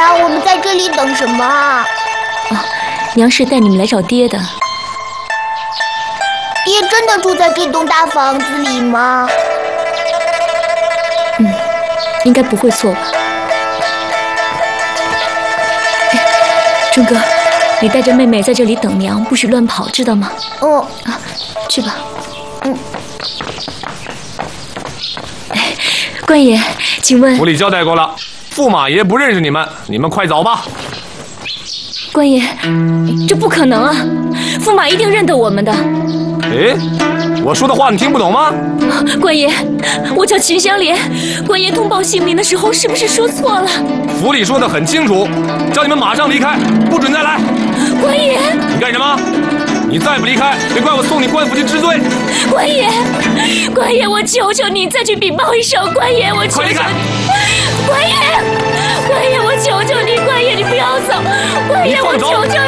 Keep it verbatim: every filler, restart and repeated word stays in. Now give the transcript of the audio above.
娘，我们在这里等什么啊？ 啊，娘是带你们来找爹的。 爹真的住在这栋大房子里吗？ 嗯，应该不会错吧？春哥，你带着妹妹在这里等娘，不许乱跑，知道吗？ 哦， 啊，去吧。 嗯。 官爷，请问府里交代过了，驸马爷不认识你们，你们快走吧。 官爷，这不可能啊！驸马一定认得我们的。 诶，我说的话你听不懂吗？ 官爷，我叫秦香莲。官爷通报姓名的时候是不是说错了？ 府里说的很清楚，叫你们马上离开，不准再来。 官爷， 你干什么？你再不离开，别怪我送你官府去治罪。 官爷，官爷，我求求你再去禀报一声。官爷，我求求你。官爷，官爷，我求求你，官爷，你不要走。官爷，我求求